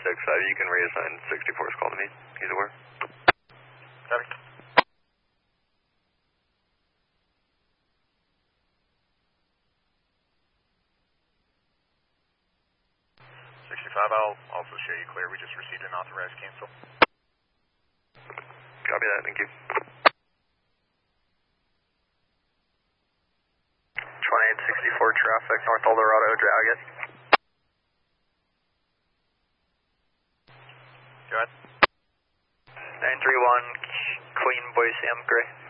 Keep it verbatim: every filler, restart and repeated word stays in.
six five, you can reassign sixty-four's call to me. He's aware. Copy. sixty-five, I'll also show you clear. We just received an authorized cancel. Copy that, thank you. twenty-eight sixty-four traffic, North Eldorado, Dragon. Go ahead. nine three one, Queen Boy Sam Gray.